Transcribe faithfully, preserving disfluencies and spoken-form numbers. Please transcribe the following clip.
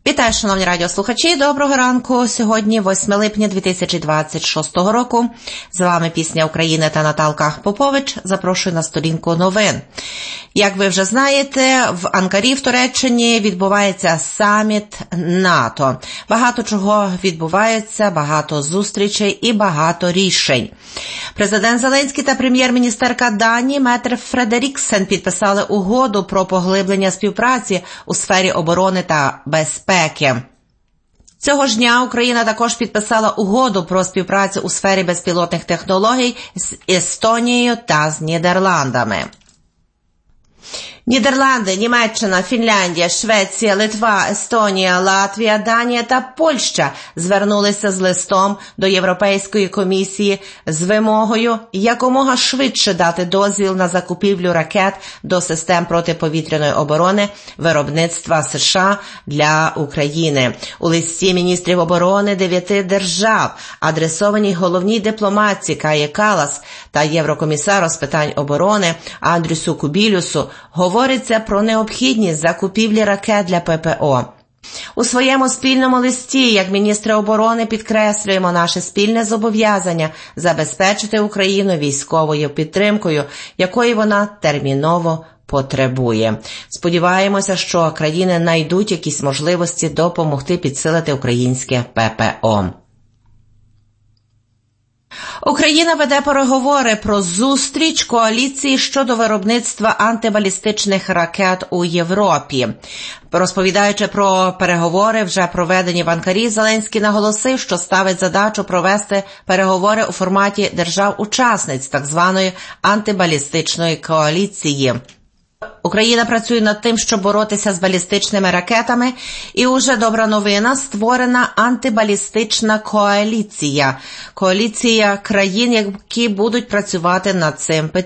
Вітаю, шановні радіослухачі, доброго ранку. Сьогодні восьме липня дві тисячі двадцять шостого року. З вами Пісня України та Наталка Попович. Запрошую на сторінку новин. Як ви вже знаєте, в Анкарі в Туреччині відбувається саміт НАТО. Багато чого відбувається, багато зустрічей і багато рішень. Президент Зеленський та прем'єр-міністерка Данії Метте Фредеріксен підписали угоду про поглиблення співпраці у сфері оборони та безпеки. Цього ж дня Україна також підписала угоду про співпрацю у сфері безпілотних технологій з Естонією та з Нідерландами. Нідерланди, Німеччина, Фінляндія, Швеція, Литва, Естонія, Латвія, Данія та Польща звернулися з листом до Європейської комісії з вимогою якомога швидше дати дозвіл на закупівлю ракет до систем протиповітряної оборони виробництва США для України. У листі міністрів оборони дев'яти держав, адресованій головній дипломатці Каї Каллас та єврокомісару з питань оборони Андрюсу Кубілюсу, говориться про необхідність закупівлі ракет для ППО. У своєму спільному листі, як міністри оборони, підкреслюємо наше спільне зобов'язання забезпечити Україну військовою підтримкою, якої вона терміново потребує. Сподіваємося, що країни знайдуть якісь можливості допомогти підсилити українське ППО. Україна веде переговори про зустріч коаліції щодо виробництва антибалістичних ракет у Європі. Розповідаючи про переговори, вже проведені в Анкарі, Зеленський наголосив, що ставить задачу провести переговори у форматі держав-учасниць так званої антибалістичної коаліції. Україна працює над тим, щоб боротися з балістичними ракетами, і уже добра новина – створена антибалістична коаліція. Коаліція країн, які будуть працювати над цим питанням.